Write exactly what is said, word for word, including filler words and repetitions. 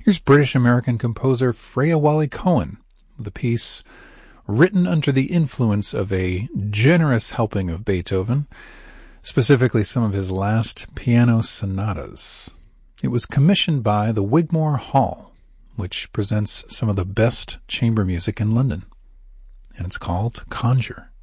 Here's British-American composer Freya Wally-Cohen with a piece written under the influence of a generous helping of Beethoven, specifically some of his last piano sonatas. It was commissioned by the Wigmore Hall, which presents some of the best chamber music in London, and it's called Conjure.